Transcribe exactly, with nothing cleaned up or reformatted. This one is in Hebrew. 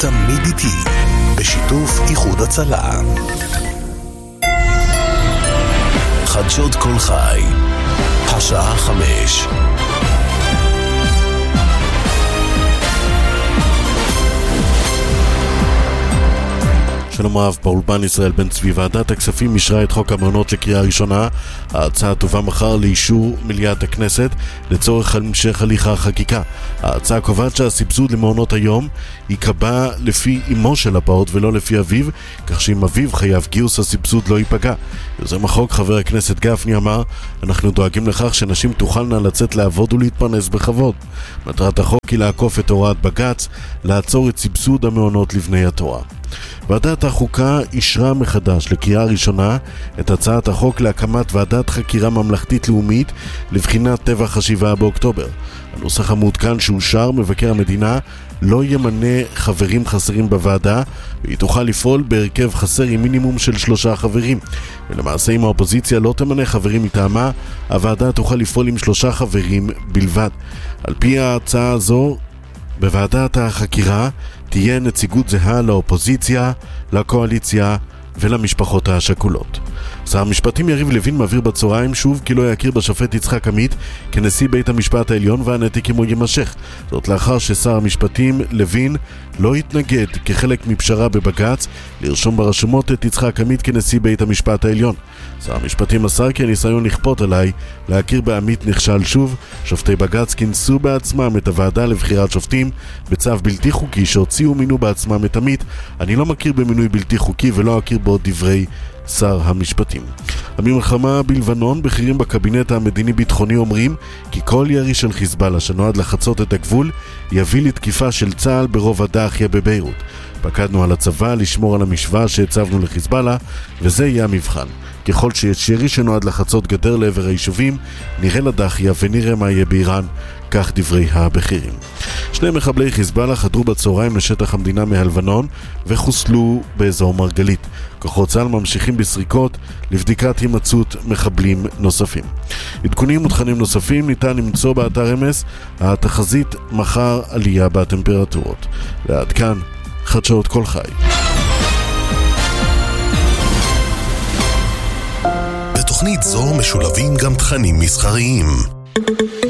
תמיד איתי, בשיתוף איחוד הצלה. חדשות כל חי, השעה חמש. שלום רב, באולפן ישראל בן צבי. ועדת הכספים אישרה את חוק המעונות לקריאה ראשונה. ההצעה תובא מחר לאישור מליאת הכנסת לצורך המשך הליך החקיקה. ההצעה קובעת שהסבסוד למעונות היום ייקבע לפי אמו של הפעוט ולא לפי אביו, כך שאם אביו חייב גיוס הסבסוד לא ייפגע. יוזם החוק חבר הכנסת גפני אמר, אנחנו דואגים לכך שנשים תוכלנה לצאת לעבוד ולהתפרנס בכבוד. מטרת החוק היא לעקוף את הוראת בג"ץ, לעצור את סבסוד המעונות לבני התורה. ועדת החוקה אישרה מחדש לקריאה ראשונה את הצעת החוק להקמת ועדת חקירה ממלכתית לאומית לבחינת טבח השבעה באוקטובר. הנוסח המעודכן שאושר, מבקר המדינה לא ימנה חברים חסרים בוועדה, והיא תוכל לפעול בהרכב חסר עם מינימום של שלושה חברים. ולמעשה אם האופוזיציה לא תמנה חברים מטעמה, הוועדה תוכל לפעול עם שלושה חברים בלבד. על פי ההצעה הזו, בוועדת החקירה תהיה נציגות זהה לאופוזיציה, לקואליציה ולמשפחות השכולות. שר המשפטים יריב לוין מעביר בצהריים שוב כי לא יכיר בשופט יצחק עמית כנשיא בית המשפט העליון והנתק עמו יימשך. זאת לאחר ששר המשפטים לוין לא התנגד כחלק מפשרה בבג"ץ לרשום ברשומות את יצחק עמית כנשיא בית המשפט העליון. שר המשפטים מסר כי הניסיון לכפות עליי להכיר בעמית נכשל שוב. שופטי בג"ץ כינסו בעצמם את הוועדה לבחירת שופטים בצו בלתי חוקי שהוציאו מינו בעצמם את עמית. אני לא מכיר במינוי בלתי חוקי ולא אכיר בו דברי שר המשפטים. המלחמה בלבנון, בכירים בקבינט המדיני-ביטחוני אומרים כי כל ירי של חיזבאללה שנועד לחצות את הגבול יביא לתקיפה של צה"ל ברובע דאחייה בביירות. פקדנו על הצבא לשמור על המשוואה שהצבנו לחיזבאללה, וזה יהיה המבחן. ככל שיש ירי שנועד לחצות גדר לעבר היישובים, נראה לדאחייה ונראה מה יהיה באיראן, כך דברי הבכירים. שני מחבלי חיזבאללה חדרו בצהריים לשטח המדינה מהלבנון וחוסלו באזור מרגלית. כוחות צה"ל ממשיכים בסריקות לבדיקת הימצאות מחבלים נוספים. עדכונים ותכנים נוספים ניתן למצוא באתר אמס. התחזית מחר עלייה בטמפרטורות. ועד כאן חדשות כל חי. בתוכנית זו משולבים גם תכנים מסחריים.